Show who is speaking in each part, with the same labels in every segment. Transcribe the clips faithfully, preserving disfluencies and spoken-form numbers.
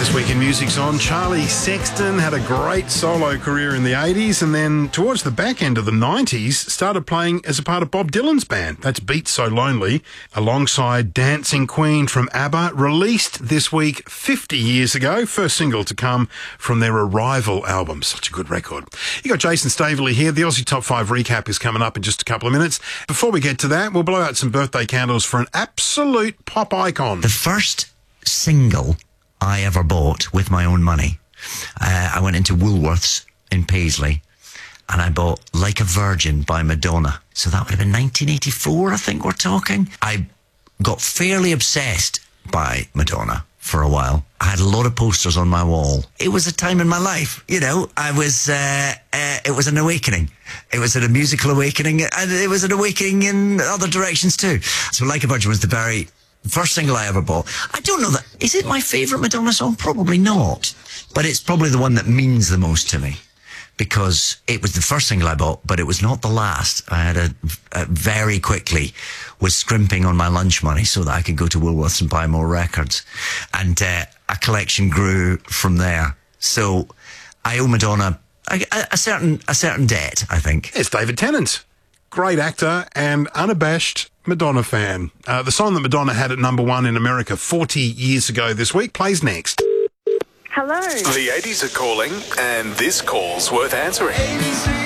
Speaker 1: This Week in Music's on. Charlie Sexton had a great solo career in the eighties and then towards the back end of the nineties started playing as a part of Bob Dylan's band. That's Beat So Lonely, alongside Dancing Queen from ABBA, released this week fifty years ago. First single to come from their Arrival album. Such a good record. You got Jason Staveley here. The Aussie Top five recap is coming up in just a couple of minutes. Before we get to that, we'll blow out some birthday candles for an absolute pop icon.
Speaker 2: The first single I ever bought with my own money. Uh, I went into Woolworths in Paisley and I bought Like a Virgin by Madonna. So that would have been nineteen eighty-four, I think we're talking. I got fairly obsessed by Madonna for a while. I had a lot of posters on my wall. It was a time in my life, you know. I was, uh, uh, it was an awakening. It was a musical awakening, and it was an awakening in other directions too. So Like a Virgin was the very first single I ever bought. I don't know that. Is it my favourite Madonna song? Probably not. But it's probably the one that means the most to me. Because it was the first single I bought, but it was not the last. I had a, a very quickly was scrimping on my lunch money so that I could go to Woolworths and buy more records. And uh, a collection grew from there. So I owe Madonna a, a, a certain a certain debt, I think.
Speaker 1: It's David Tennant. Great actor and unabashed Madonna fan. Uh, the song that Madonna had at number one in America forty years ago this week plays next.
Speaker 3: Hello.
Speaker 4: The eighties are calling, and this call's worth answering.
Speaker 5: A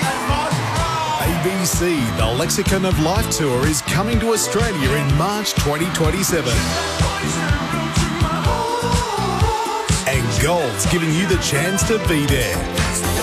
Speaker 5: B C, the Lexicon of Life Tour, is coming to Australia in March twenty twenty-seven. And Gold's giving you the chance to be there.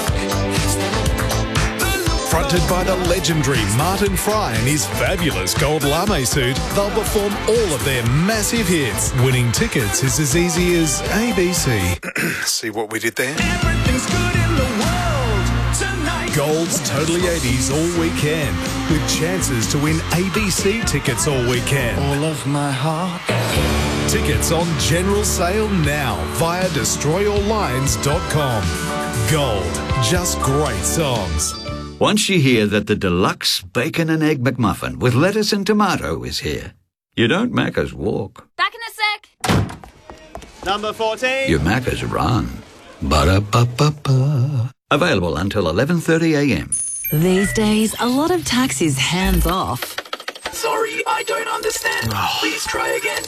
Speaker 5: Fronted by the legendary Martin Fry in his fabulous gold lame suit, they'll perform all of their massive hits. Winning tickets is as easy as A B C.
Speaker 4: See what we did there?
Speaker 5: Everything's good in the world tonight. Gold's Totally eighties all weekend, with chances to win A B C tickets all weekend.
Speaker 6: All of my heart.
Speaker 5: Tickets on general sale now via destroy all lines dot com. Gold, just great songs.
Speaker 7: Once you hear that the deluxe bacon and egg McMuffin with lettuce and tomato is here, you don't Macca's walk.
Speaker 8: Back in a sec.
Speaker 6: Number fourteen.
Speaker 7: You Macca's run. Ba-da-ba-ba-ba. Available until eleven thirty a m.
Speaker 9: These days, a lot of tax is hands off.
Speaker 7: Sorry, I don't understand. Please try again.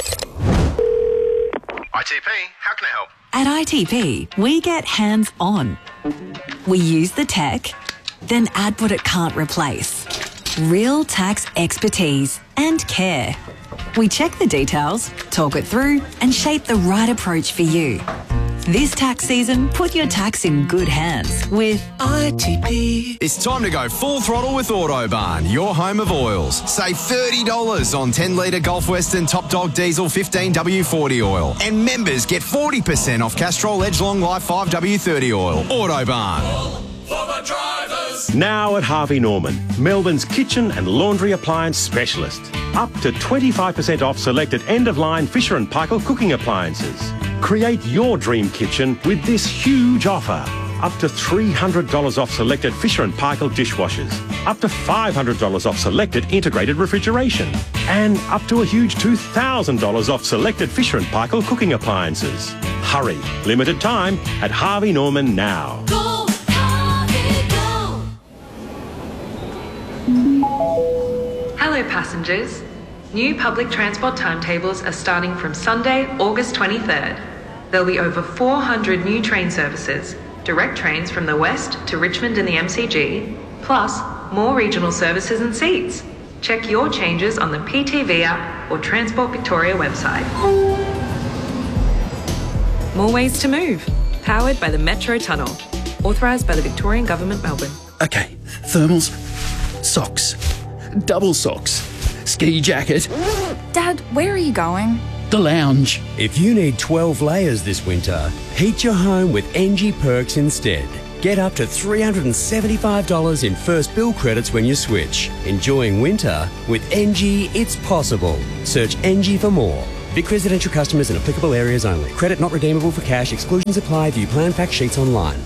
Speaker 4: I T P, how can I help?
Speaker 9: At I T P, we get hands on. We use the tech, then add what it can't replace. Real tax expertise and care. We check the details, talk it through, and shape the right approach for you. This tax season, put your tax in good hands with I T P.
Speaker 10: It's time to go full throttle with Autobarn, your home of oils. Save thirty dollars on ten litre Gulf Western Top Dog Diesel fifteen W forty oil. And members get forty percent off Castrol Edgelong Life five W thirty oil. Autobarn.
Speaker 5: For the drivers.
Speaker 11: Now at Harvey Norman, Melbourne's kitchen and laundry appliance specialist. Up to twenty-five percent off selected end-of-line Fisher and Paykel cooking appliances. Create your dream kitchen with this huge offer. Up to three hundred dollars off selected Fisher and Paykel dishwashers. Up to five hundred dollars off selected integrated refrigeration. And up to a huge two thousand dollars off selected Fisher and Paykel cooking appliances. Hurry, limited time at Harvey Norman now.
Speaker 8: Go, Harvey, go.
Speaker 12: Hello passengers. New public transport timetables are starting from Sunday, August twenty-third. There'll be over four hundred new train services, direct trains from the west to Richmond and the M C G, plus more regional services and seats. Check your changes on the P T V app or Transport Victoria website. More ways to move. Powered by the Metro Tunnel. Authorised by the Victorian Government, Melbourne.
Speaker 13: Okay, thermals, socks, double socks, ski jacket.
Speaker 14: Dad, where are you going?
Speaker 13: The lounge.
Speaker 15: If you need twelve layers this winter, heat your home with N G Perks instead. Get up to three hundred seventy-five dollars in first bill credits when you switch. Enjoying winter with N G, it's possible. Search N G for more. Vic residential customers in applicable areas only. Credit not redeemable for cash. Exclusions apply. View plan fact sheets online.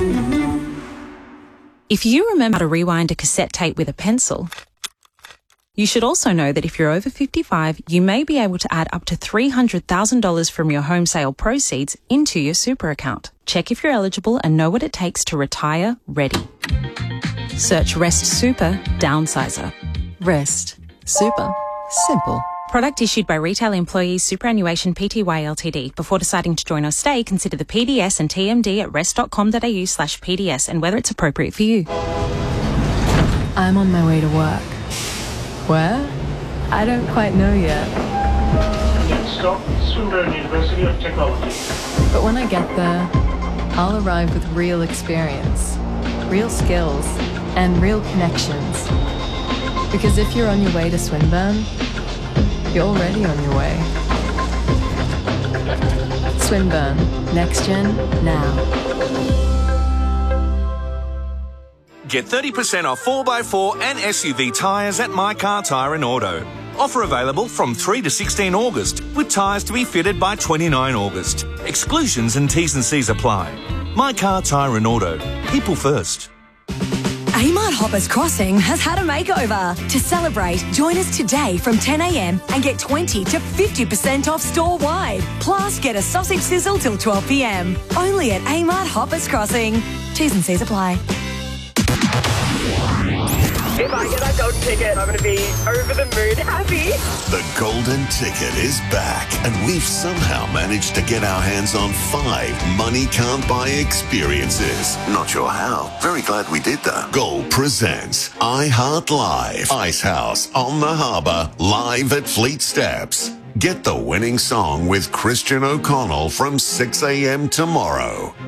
Speaker 16: If you remember how to rewind a cassette tape with a pencil,
Speaker 3: You should also know that if you're over fifty-five, you may be able to add up to three hundred thousand dollars from your home sale proceeds into your super account. Check if you're eligible and know what it takes to retire ready. Search Rest Super Downsizer. Rest Super Simple. Product issued by Retail Employees Superannuation Pty Ltd. Before deciding to join or stay, consider the P D S and T M D at rest.com.au slash PDS and whether it's appropriate for you.
Speaker 16: I'm on my way to work. Where? I don't quite know yet.
Speaker 17: Next stop, Swinburne University of Technology.
Speaker 16: But when I get there, I'll arrive with real experience, real skills, and real connections. Because if you're on your way to Swinburne, you're already on your way. Swinburne, next gen, now.
Speaker 18: Get thirty percent off four by four and S U V tyres at My Car Tyre and Auto. Offer available from three to sixteen August, with tyres to be fitted by twenty-nine August. Exclusions and T's and C's apply. My Car Tyre and Auto. People first.
Speaker 19: Amart Hoppers Crossing has had a makeover. To celebrate, join us today from ten a m and get twenty to fifty percent off store-wide. Plus, get a sausage sizzle till twelve p m. Only at Amart Hoppers Crossing. T's and C's apply.
Speaker 20: If I get that golden ticket, I'm going to be over the moon happy.
Speaker 21: The golden ticket is back, and we've somehow managed to get our hands on five money can't buy experiences. Not sure how. Very glad we did though. Gold presents I Heart Live. Ice House on the Harbour, live at Fleet Steps. Get the winning song with Christian O'Connell from six a m tomorrow.